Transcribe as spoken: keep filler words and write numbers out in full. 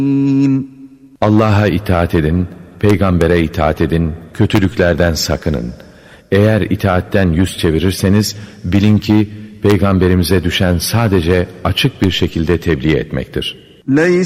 Allah'a itaat edin, peygambere itaat edin, kötülüklerden sakının. Eğer itaatten yüz çevirirseniz bilin ki peygamberimize düşen sadece açık bir şekilde tebliğ etmektir.